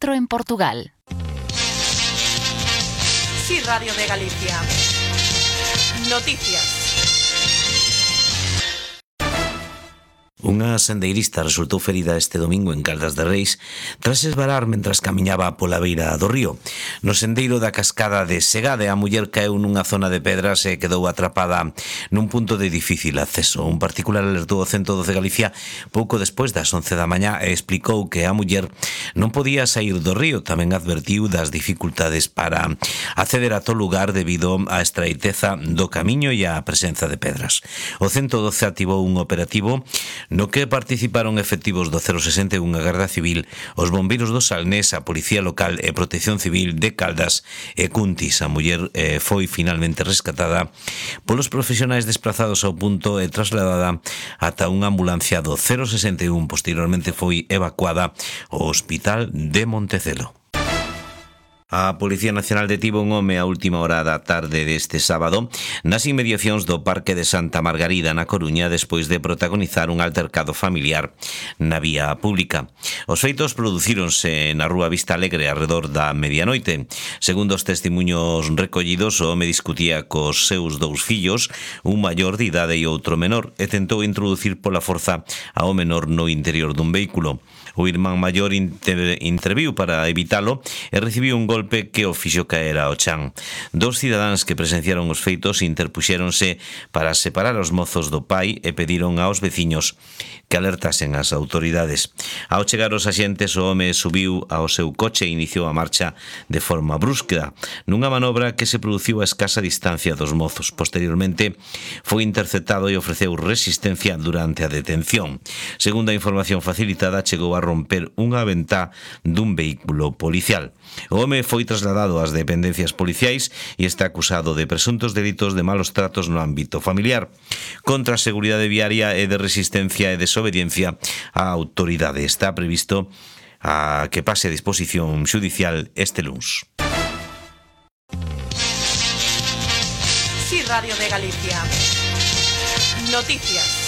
Teatro en Portugal. Sí, Radio de Galicia. Noticias. Unha sendeirista resultou ferida este domingo en Caldas de Reis tras esvarar mentras camiñaba pola beira do río. No sendeiro da cascada de Segade, a muller caeu nunha zona de pedras e quedou atrapada nun punto de difícil acceso. Un particular alertou o 112 Galicia pouco despois das 11 da mañá e explicou que a muller non podía saír do río. Tamén advertiu das dificultades para acceder a todo lugar debido á estreiteza do camiño e á presenza de pedras. O 112 activou un operativo no que participaron efectivos do 061 a Garda Civil, os bombeiros do Salnés, a Policía Local e Protección Civil de Caldas e Cuntis. A muller foi finalmente rescatada polos profesionais desplazados ao punto e trasladada ata unha ambulancia do 061. Posteriormente foi evacuada ao Hospital de Montecelo. A Policía Nacional detivo un home a última hora da tarde deste sábado nas inmediacións do Parque de Santa Margarida na Coruña despois de protagonizar un altercado familiar na vía pública. Os feitos producíronse na Rúa Vista Alegre arredor da medianoite. Segundo os testemunhos recollidos, o home discutía cos seus dous fillos, un maior de idade e outro menor, e tentou introducir pola forza ao menor no interior dun vehículo. O irmán maior interviu para evitalo e recibiu un golpe que o fixo caer ao chan. Dos cidadáns que presenciaron os feitos interpuxéronse para separar os mozos do pai e pediron aos veciños que alertasen as autoridades. Ao chegar os axentes, o home subiu ao seu coche e iniciou a marcha de forma brusca, nunha manobra que se produciu a escasa distancia dos mozos. Posteriormente, foi interceptado e ofreceu resistencia durante a detención. Segundo a información facilitada, chegou a romper unha ventá dun vehículo policial. O home foi trasladado ás dependencias policiais e está acusado de presuntos delitos de malos tratos no ámbito familiar, contra a seguridade viaria e de resistencia e desobediencia á autoridade. Está previsto a que pase a disposición xudicial este luns. Sí, Radio de Galicia. Noticias.